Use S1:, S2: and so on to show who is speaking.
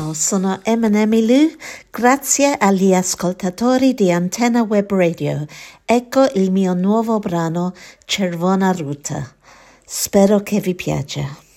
S1: Ciao, sono Emanuele Lu, grazie agli ascoltatori di Antenna Web Radio. Ecco il mio nuovo brano Cervona Ruta. Spero che vi piaccia.